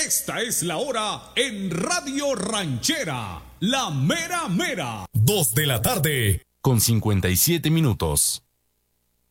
Esta es la hora en Radio Ranchera, la mera mera. 2 de la tarde, con 57 minutos.